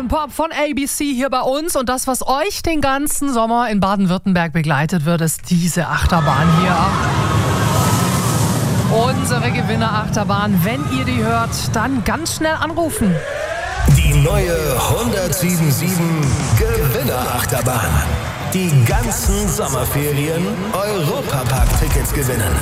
und Pop von ABC hier bei uns. Und das, was euch den ganzen Sommer in Baden-Württemberg begleitet wird, ist diese Achterbahn hier. Unsere Gewinner-Achterbahn. Wenn ihr die hört, dann ganz schnell anrufen. Die neue 1077 Gewinner-Achterbahn. Die ganzen Sommerferien Europapark-Tickets gewinnen.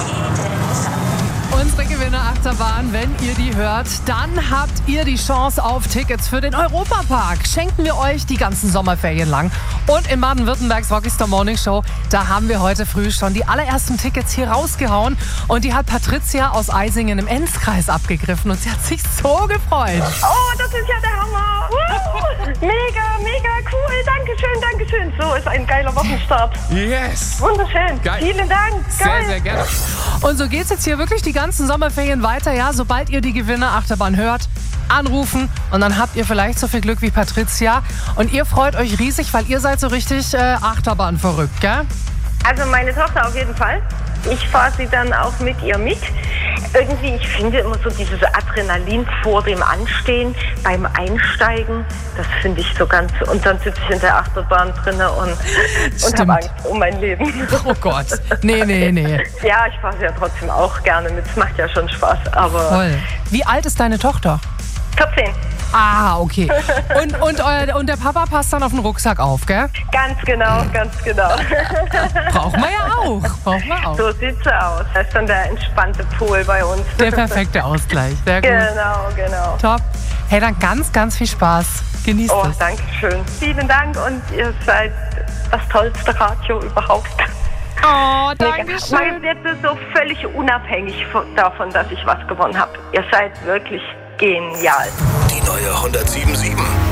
Unsere Gewinner-Achterbahn, wenn ihr die hört, dann habt ihr die Chance auf Tickets für den Europapark. Schenken wir euch die ganzen Sommerferien lang. Und in Baden-Württembergs Rockstar Morning Show, da haben wir heute früh schon die allerersten Tickets hier rausgehauen. Und die hat Patricia aus Eisingen im Enzkreis abgegriffen. Und sie hat sich so gefreut. Oh, das ist ja der Hammer. Mega, mega cool. Dankeschön, Dankeschön. So ist ein geiler Wochenstart. Yes. Wunderschön. Geil. Vielen Dank. Geil. Sehr, sehr gerne. Und so geht's jetzt hier wirklich die ganzen Sommerferien weiter. Ja, sobald ihr die Gewinner-Achterbahn hört, anrufen und dann habt ihr vielleicht so viel Glück wie Patricia. Und ihr freut euch riesig, weil ihr seid so richtig Achterbahn verrückt, gell? Also meine Tochter auf jeden Fall. Ich fahre sie dann auch mit ihr mit. Irgendwie, ich finde immer so dieses Adrenalin vor dem Anstehen, beim Einsteigen, das finde ich so ganz... Und dann sitze ich in der Achterbahn drinne und habe Angst um mein Leben. Oh Gott, nee. Ja, ich fahre sie ja trotzdem auch gerne mit. Es macht ja schon Spaß, aber... Toll. Wie alt ist deine Tochter? 14. Ah, okay. Und der Papa passt dann auf den Rucksack auf, gell? Ganz genau. Brauchen wir ja auch. So sieht's aus. Das ist dann der entspannte Pool bei uns. Der perfekte Ausgleich. Sehr gut. Genau. Top. Hey, dann ganz viel Spaß. Genießt es. Danke schön. Vielen Dank und ihr seid das tollste Radio überhaupt. Oh, danke schön. Man wird so völlig unabhängig davon, dass ich was gewonnen habe. Ihr seid wirklich genial. Die neue 1077